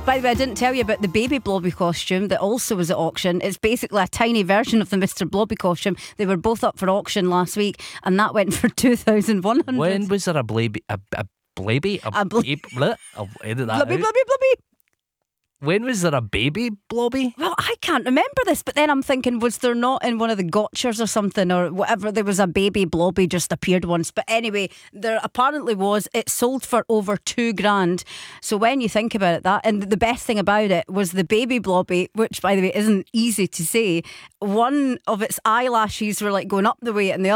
By the way, I didn't tell you about the baby Blobby costume that also was at auction. It's basically a tiny version of the Mr. Blobby costume. They were both up for auction last week, and that went for 2,100. When was there a blabby? A blabby? Edit that Blobby, out. Blobby, Blobby. When was there a baby blobby? Well, I can't remember this, but then I'm thinking, was there not in one of the gotchas or something or whatever, there was a baby Blobby just appeared once. But anyway, there apparently was. It sold for over $2,000. So when you think about it, that, and the best thing about it was the baby Blobby, which by the way isn't easy to say, one of its eyelashes were like going up the way and the